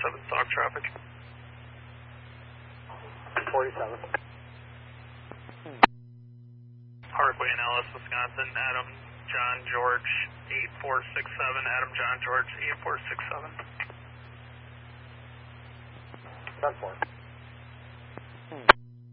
47 stock traffic. 47. Parkway in Ellis, Wisconsin, Adam John George 8467, Adam John George 8467. 10-4.